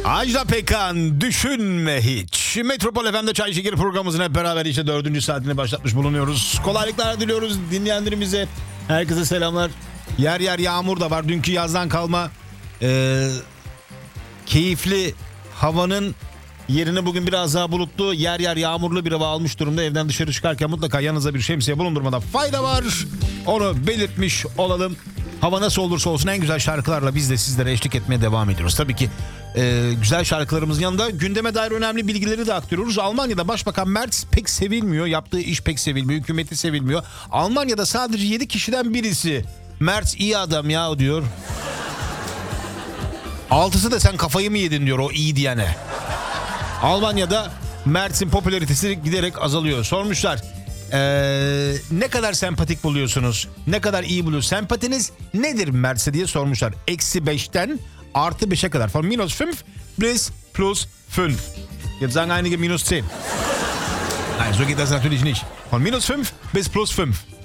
Ajda Pekkan, düşünme hiç. Metropol FM'de Çay Şekeri programımızın hep beraber işte 4. saatini başlatmış bulunuyoruz. Kolaylıklar diliyoruz dinleyenlerimize. Herkese selamlar. Yer yer yağmur da var. Dünkü yazdan kalma keyifli havanın yerini bugün biraz daha bulutlu, yer yer yağmurlu bir hava almış durumda. Evden dışarı çıkarken mutlaka yanınıza bir şemsiye bulundurmada fayda var. Onu belirtmiş olalım. Hava nasıl olursa olsun en güzel şarkılarla biz de sizlere eşlik etmeye devam ediyoruz. Tabii ki güzel şarkılarımızın yanında gündeme dair önemli bilgileri de aktarıyoruz. Almanya'da Başbakan Merz pek sevilmiyor. Yaptığı iş pek sevilmiyor. Hükümeti sevilmiyor. Almanya'da sadece 7 kişiden birisi Merz iyi adam ya diyor. 6'sı da sen kafayı mı yedin diyor o iyi diyene. Almanya'da Merz'in popülaritesi giderek azalıyor. Sormuşlar. Ne kadar sempatik buluyorsunuz? Ne kadar iyi buluyorsunuz? Sempatiniz nedir Merz'e diye sormuşlar. -5'ten +5'e kadar. Von -5 bis +5. Jetzt sagen einige -10. Nein, so geht das natürlich nicht. Von -5 bis +5.